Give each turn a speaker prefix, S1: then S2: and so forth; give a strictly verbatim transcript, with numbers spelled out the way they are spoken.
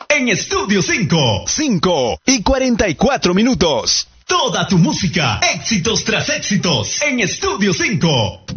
S1: en Estudio cinco.
S2: cinco y cuarenta y cuatro minutos.
S1: Toda tu música, éxitos tras éxitos, en Estudio cinco.